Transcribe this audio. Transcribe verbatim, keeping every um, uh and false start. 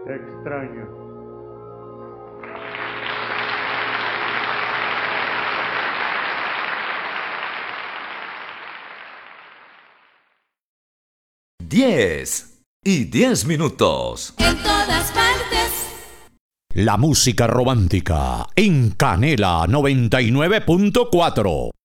Te extraño. Diez y diez minutos. En todas partes. La música romántica en Canela noventa y nueve punto cuatro.